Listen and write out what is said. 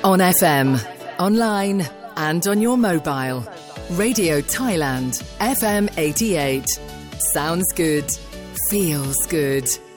On FM, online and on your mobile. Radio Thailand, FM 88. Sounds good. Feels good.